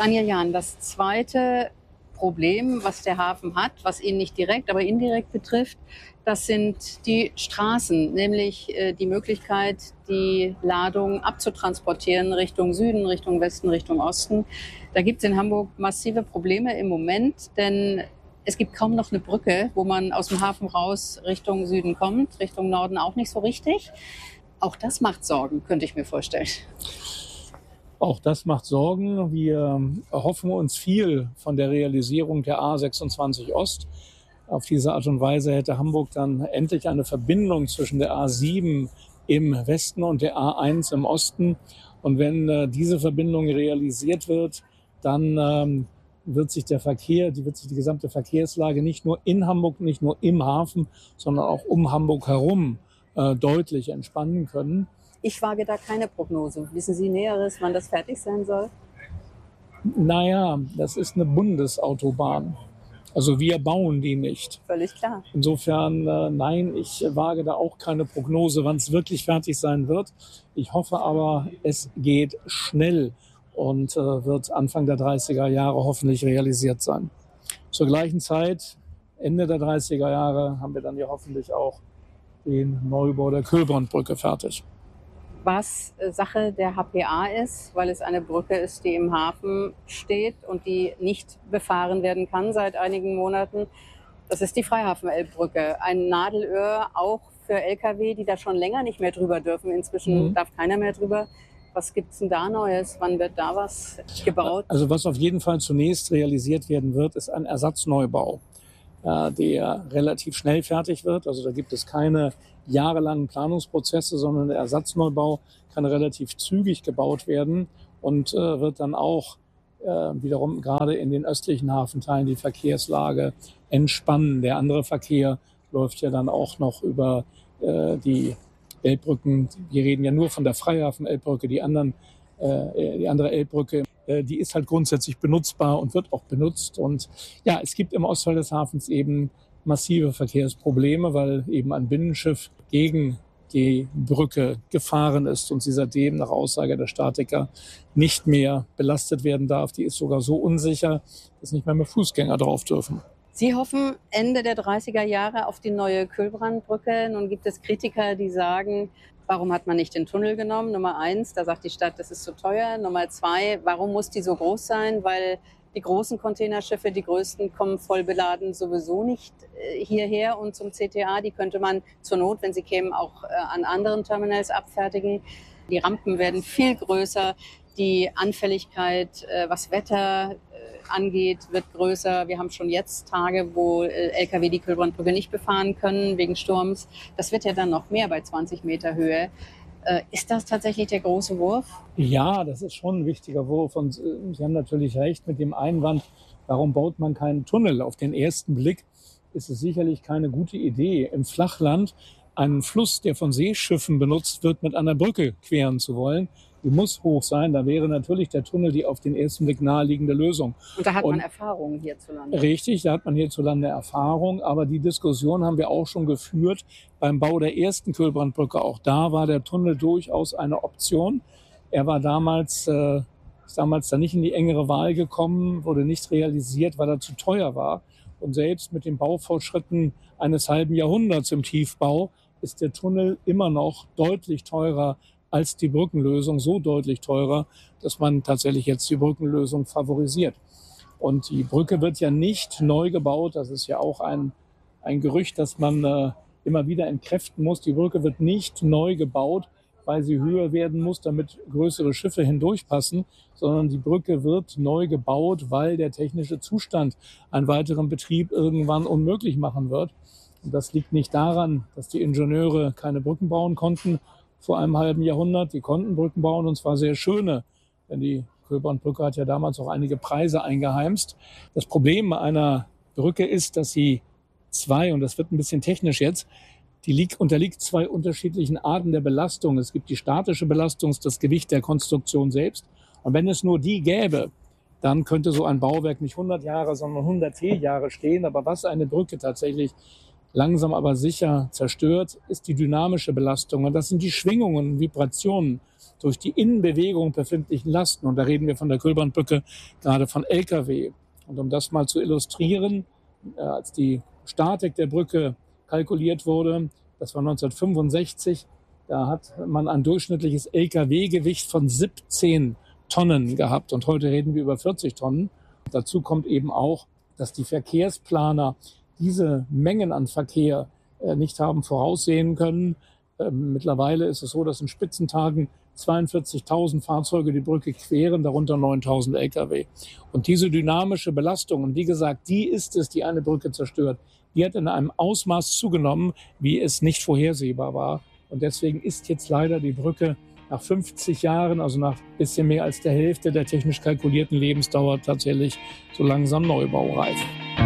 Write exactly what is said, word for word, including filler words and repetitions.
Daniel Jahn, das zweite Problem, was der Hafen hat, was ihn nicht direkt, aber indirekt betrifft, das sind die Straßen, nämlich äh, die Möglichkeit, die Ladung abzutransportieren Richtung Süden, Richtung Westen, Richtung Osten. Da gibt es in Hamburg massive Probleme im Moment, denn es gibt kaum noch eine Brücke, wo man aus dem Hafen raus Richtung Süden kommt, Richtung Norden auch nicht so richtig. Auch das macht Sorgen, könnte ich mir vorstellen. Auch das macht Sorgen. Wir erhoffen uns viel von der Realisierung der A sechsundzwanzig Ost. Auf diese Art und Weise hätte Hamburg dann endlich eine Verbindung zwischen der A sieben im Westen und der A eins im Osten. Und wenn äh, diese Verbindung realisiert wird, dann ähm, wird sich der Verkehr, die wird sich die gesamte Verkehrslage nicht nur in Hamburg, nicht nur im Hafen, sondern auch um Hamburg herum äh, deutlich entspannen können. Ich wage da keine Prognose. Wissen Sie Näheres, wann das fertig sein soll? Naja, das ist eine Bundesautobahn. Also wir bauen die nicht. Völlig klar. Insofern, äh, nein, ich wage da auch keine Prognose, wann es wirklich fertig sein wird. Ich hoffe aber, es geht schnell und äh, wird Anfang der dreißiger Jahre hoffentlich realisiert sein. Zur gleichen Zeit, Ende der dreißiger Jahre, haben wir dann ja hoffentlich auch den Neubau der Kühlbrandbrücke fertig. Was Sache der H P A ist, weil es eine Brücke ist, die im Hafen steht und die nicht befahren werden kann seit einigen Monaten. Das ist die Freihafenelbbrücke. Ein Nadelöhr auch für L K W, die da schon länger nicht mehr drüber dürfen. Inzwischen mhm. darf keiner mehr drüber. Was gibt's denn da Neues? Wann wird da was gebaut? Also was auf jeden Fall zunächst realisiert werden wird, ist ein Ersatzneubau, der relativ schnell fertig wird. Also da gibt es keine jahrelangen Planungsprozesse, sondern der Ersatzneubau kann relativ zügig gebaut werden und äh, wird dann auch äh, wiederum gerade in den östlichen Hafenteilen die Verkehrslage entspannen. Der andere Verkehr läuft ja dann auch noch über äh, die Elbbrücken. Wir reden ja nur von der Freihafen-Elbbrücke, die anderen, äh, die andere Elbbrücke. Die ist halt grundsätzlich benutzbar und wird auch benutzt. Und ja, es gibt im Ostteil des Hafens eben massive Verkehrsprobleme, weil eben ein Binnenschiff gegen die Brücke gefahren ist und sie seitdem nach Aussage der Statiker nicht mehr belastet werden darf. Die ist sogar so unsicher, dass nicht mehr mehr Fußgänger drauf dürfen. Sie hoffen Ende der dreißiger Jahre auf die neue Kühlbrandbrücke. Nun gibt es Kritiker, die sagen, warum hat man nicht den Tunnel genommen? Nummer eins, da sagt die Stadt, das ist zu teuer. Nummer zwei, warum muss die so groß sein? Weil die großen Containerschiffe, die größten, kommen voll beladen sowieso nicht hierher und zum C T A. Die könnte man zur Not, wenn sie kämen, auch an anderen Terminals abfertigen. Die Rampen werden viel größer. Die Anfälligkeit, was Wetter angeht, wird größer. Wir haben schon jetzt Tage, wo L K W die Kühlbrandbrücke nicht befahren können wegen Sturms. Das wird ja dann noch mehr bei zwanzig Meter Höhe. Ist das tatsächlich der große Wurf? Ja, das ist schon ein wichtiger Wurf. Und Sie haben natürlich recht mit dem Einwand, warum baut man keinen Tunnel? Auf den ersten Blick ist es sicherlich keine gute Idee, im Flachland einen Fluss, der von Seeschiffen benutzt wird, mit einer Brücke queren zu wollen. Die muss hoch sein, da wäre natürlich der Tunnel die auf den ersten Blick naheliegende Lösung. Und da hat Und man Erfahrung hierzulande. Richtig, da hat man hierzulande Erfahrung, aber die Diskussion haben wir auch schon geführt beim Bau der ersten Kühlbrandbrücke. Auch da war der Tunnel durchaus eine Option. Er war damals, äh, ist damals dann nicht in die engere Wahl gekommen, wurde nicht realisiert, weil er zu teuer war. Und selbst mit den Baufortschritten eines halben Jahrhunderts im Tiefbau ist der Tunnel immer noch deutlich teurer als die Brückenlösung, so deutlich teurer, dass man tatsächlich jetzt die Brückenlösung favorisiert. Und die Brücke wird ja nicht neu gebaut, das ist ja auch ein, ein Gerücht, das man äh, immer wieder entkräften muss. Die Brücke wird nicht neu gebaut, weil sie höher werden muss, damit größere Schiffe hindurchpassen, sondern die Brücke wird neu gebaut, weil der technische Zustand einen weiteren Betrieb irgendwann unmöglich machen wird. Und das liegt nicht daran, dass die Ingenieure keine Brücken bauen konnten vor einem halben Jahrhundert. Die konnten Brücken bauen und zwar sehr schöne, denn die Kühlbrandbrücke hat ja damals auch einige Preise eingeheimst. Das Problem bei einer Brücke ist, dass sie zwei, und das wird ein bisschen technisch jetzt, die liegt, unterliegt zwei unterschiedlichen Arten der Belastung. Es gibt die statische Belastung, das Gewicht der Konstruktion selbst. Und wenn es nur die gäbe, dann könnte so ein Bauwerk nicht hundert Jahre, sondern hundert Jahre stehen. Aber was eine Brücke tatsächlich langsam aber sicher zerstört, ist die dynamische Belastung. Und das sind die Schwingungen, Vibrationen durch die Innenbewegung befindlichen Lasten, und da reden wir von der Kühlbrandbrücke gerade von L K W. Und um das mal zu illustrieren, als die Statik der Brücke kalkuliert wurde, das war neunzehnhundertfünfundsechzig, da hat man ein durchschnittliches L K W-Gewicht von siebzehn Tonnen gehabt. Und heute reden wir über vierzig Tonnen. Dazu kommt eben auch, dass die Verkehrsplaner diese Mengen an Verkehr nicht haben voraussehen können. Mittlerweile ist es so, dass in Spitzentagen zweiundvierzigtausend Fahrzeuge die Brücke queren, darunter neuntausend L K W. Und diese dynamische Belastung, und wie gesagt, die ist es, die eine Brücke zerstört, die hat in einem Ausmaß zugenommen, wie es nicht vorhersehbar war. Und deswegen ist jetzt leider die Brücke nach fünfzig Jahren, also nach ein bisschen mehr als der Hälfte der technisch kalkulierten Lebensdauer, tatsächlich so langsam neubaureif.